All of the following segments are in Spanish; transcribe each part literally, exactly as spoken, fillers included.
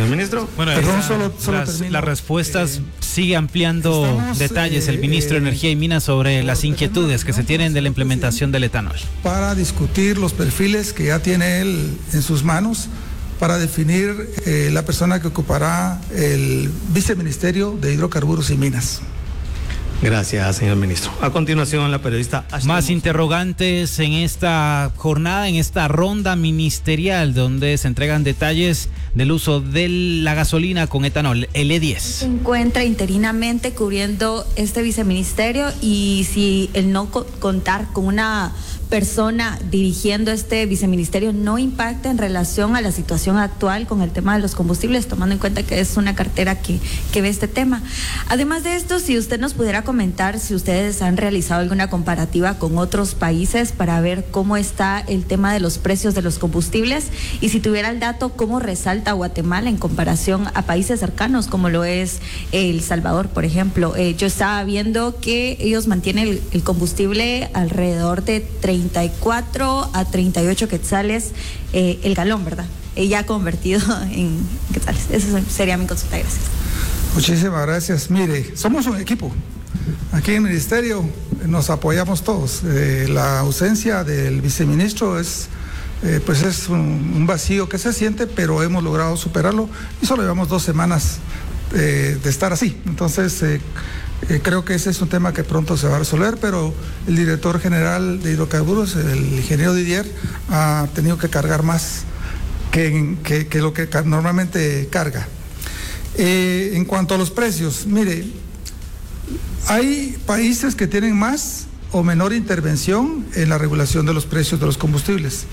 señor ministro. Bueno, Perdón, esa, solo, solo las, termino. las respuestas Eh, sigue ampliando estamos, detalles el eh, ministro de Energía y Minas sobre las inquietudes que se tienen de la implementación del etanol. Para discutir los perfiles que ya tiene él en sus manos para definir eh, la persona que ocupará el viceministerio de Hidrocarburos y Minas. Gracias, señor ministro. A continuación, la periodista Ashley Más Mozo. interrogantes en esta jornada, en esta ronda ministerial, donde se entregan detalles del uso de la gasolina con etanol, el E diez. Se encuentra interinamente cubriendo este viceministerio y si el no co- contar con una persona dirigiendo este viceministerio no impacta en relación a la situación actual con el tema de los combustibles, tomando en cuenta que es una cartera que, que ve este tema. Además de esto, si usted nos pudiera comentar si ustedes han realizado alguna comparativa con otros países para ver cómo está el tema de los precios de los combustibles y si tuviera el dato, cómo resalta Guatemala en comparación a países cercanos como lo es El Salvador, por ejemplo. Eh, yo estaba viendo que ellos mantienen el, el combustible alrededor de treinta y cuatro a treinta y ocho quetzales eh, el galón, ¿verdad? Eh, ya convertido en quetzales. Esa sería mi consulta, gracias. Muchísimas gracias. Mire, somos un equipo. Aquí en el ministerio nos apoyamos todos. Eh, la ausencia del viceministro es, eh, pues es un, un vacío que se siente, pero hemos logrado superarlo y solo llevamos dos semanas eh, de estar así. Entonces, eh, Eh, creo que ese es un tema que pronto se va a resolver, pero el director general de hidrocarburos, el ingeniero Didier, ha tenido que cargar más que, que, que lo que normalmente carga. Eh, en cuanto a los precios, mire, hay países que tienen más o menor intervención en la regulación de los precios de los combustibles.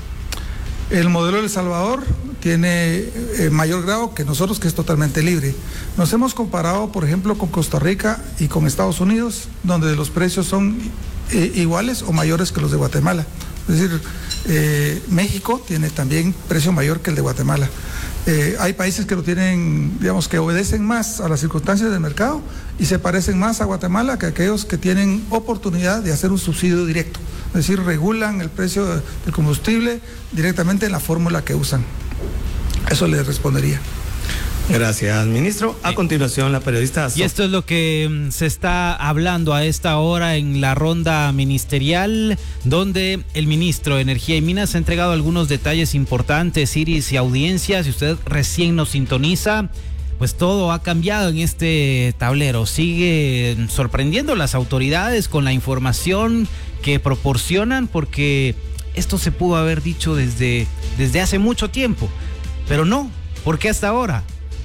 El modelo de El Salvador tiene eh, mayor grado que nosotros, que es totalmente libre. Nos hemos comparado, por ejemplo, con Costa Rica y con Estados Unidos, donde los precios son eh, iguales o mayores que los de Guatemala. Es decir, eh, México tiene también precio mayor que el de Guatemala. Eh, hay países que lo tienen, digamos, que obedecen más a las circunstancias del mercado y se parecen más a Guatemala que aquellos que tienen oportunidad de hacer un subsidio directo. Es decir, regulan el precio del combustible directamente en la fórmula que usan. Eso le respondería. Gracias, ministro. A continuación, la periodista... Y esto es lo que mm, se está hablando a esta hora en la ronda ministerial, donde el ministro de Energía y Minas ha entregado algunos detalles importantes, Iris y audiencia. Si usted recién nos sintoniza, pues todo ha cambiado en este tablero. Sigue sorprendiendo a las autoridades con la información que proporcionan, porque esto se pudo haber dicho desde, desde hace mucho tiempo, pero no, ¿por qué hasta ahora?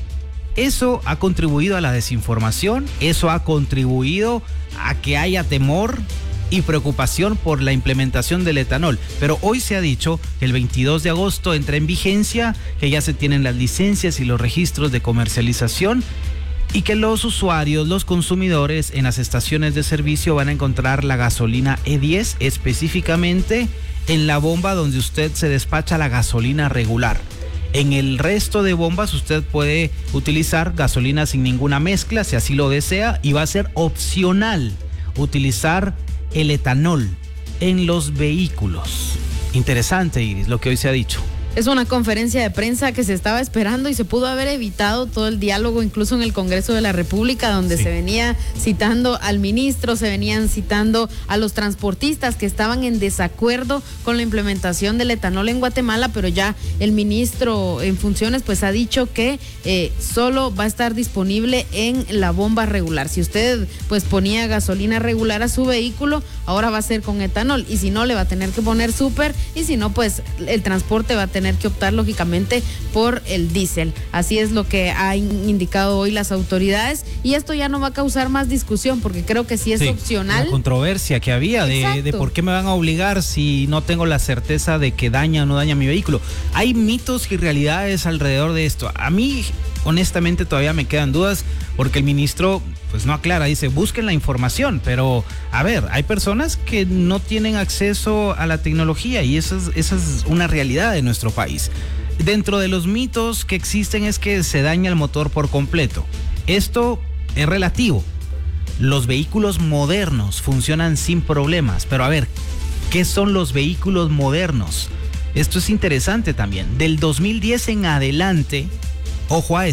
Eso ha contribuido a la desinformación, eso ha contribuido a que haya temor y preocupación por la implementación del etanol. Pero hoy se ha dicho que el veintidós de agosto entra en vigencia, que ya se tienen las licencias y los registros de comercialización y que los usuarios, los consumidores en las estaciones de servicio van a encontrar la gasolina E diez, específicamente en la bomba donde usted se despacha la gasolina regular. En el resto de bombas usted puede utilizar gasolina sin ninguna mezcla, si así lo desea, y va a ser opcional utilizar el etanol en los vehículos. Interesante, Iris, lo que hoy se ha dicho. Es una conferencia de prensa que se estaba esperando y se pudo haber evitado todo el diálogo, incluso en el Congreso de la República, donde sí se venía citando al ministro, se venían citando a los transportistas que estaban en desacuerdo con la implementación del etanol en Guatemala, pero ya el ministro en funciones pues ha dicho que eh, solo va a estar disponible en la bomba regular. Si usted pues ponía gasolina regular a su vehículo, ahora va a ser con etanol, y si no, le va a tener que poner súper, y si no, pues el transporte va a tener que optar lógicamente por el diésel. Así es lo que han indicado hoy las autoridades, y esto ya no va a causar más discusión, porque creo que sí es sí, opcional. La controversia que había de, de por qué me van a obligar si no tengo la certeza de que daña o no daña mi vehículo. Hay mitos y realidades alrededor de esto. A mí, honestamente, todavía me quedan dudas, porque el ministro pues no aclara, dice busquen la información, pero a ver, hay personas que no tienen acceso a la tecnología y esa es, esa es una realidad de nuestro país. Dentro de los mitos que existen es que se daña el motor por completo. Esto es relativo. Los vehículos modernos funcionan sin problemas, pero a ver, ¿qué son los vehículos modernos? Esto es interesante también. Del dos mil diez en adelante, ojo a esto.